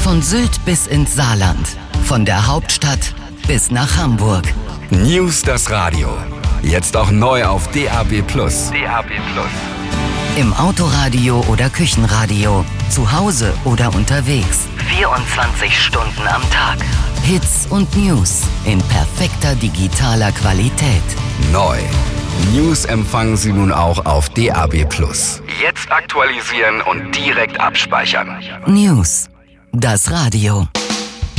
Von Sylt bis ins Saarland. Von der Hauptstadt bis nach Hamburg. News das Radio. Jetzt auch neu auf DAB+. Im Autoradio oder Küchenradio. Zu Hause oder unterwegs. 24 Stunden am Tag. Hits und News in perfekter digitaler Qualität. Neu. News empfangen Sie nun auch auf DAB+. Jetzt aktualisieren und direkt abspeichern. News. Das Radio.